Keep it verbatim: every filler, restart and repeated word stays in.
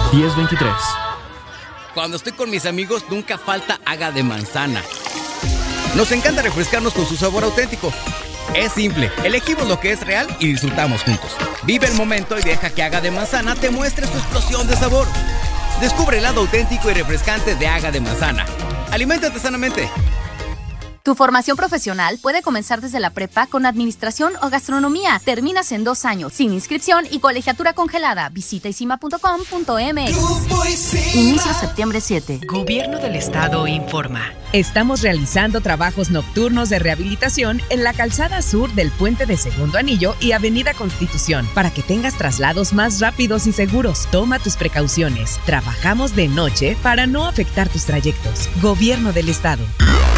diez veintitrés. Cuando estoy con mis amigos nunca falta Haga de manzana. Nos encanta refrescarnos con su sabor auténtico. Es simple, elegimos lo que es real y disfrutamos juntos. Vive el momento y deja que Haga de manzana te muestre su explosión de sabor. Descubre el lado auténtico y refrescante de Haga de manzana. Aliméntate sanamente. Tu formación profesional puede comenzar desde la prepa con administración o gastronomía. Terminas en dos años, sin inscripción y colegiatura congelada. Visita isima punto com punto m x. Inicio septiembre siete. Gobierno del Estado informa. Estamos realizando trabajos nocturnos de rehabilitación en la calzada sur del Puente de Segundo Anillo y Avenida Constitución para que tengas traslados más rápidos y seguros. Toma tus precauciones. Trabajamos de noche para no afectar tus trayectos. Gobierno del Estado.